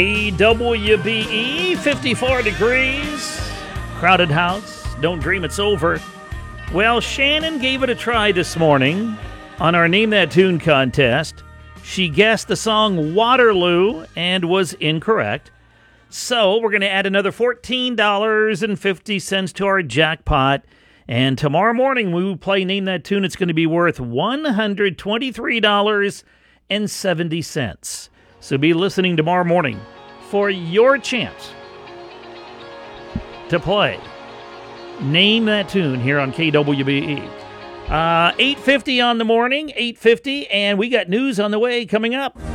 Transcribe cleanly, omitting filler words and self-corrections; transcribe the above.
WBE, 54 degrees, crowded house, don't dream it's over. Well, Shannon gave it a try this morning on our Name That Tune contest. She guessed the song Waterloo and was incorrect. So we're going to add another $14.50 to our jackpot. And tomorrow morning we will play Name That Tune. It's going to be worth $123.70. So be listening tomorrow morning for your chance to play Name That Tune here on KWBE. 8:50 on the morning, 8:50, and we got news on the way coming up.